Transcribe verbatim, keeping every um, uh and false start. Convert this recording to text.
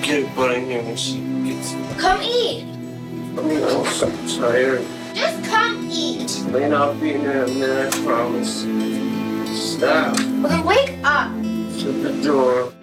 get butt in here when she gets. Come eat. I mean, I'm so tired. Just come eat. May not be in there a minute, I promise. Stop. Well, then wake up. Shut the door.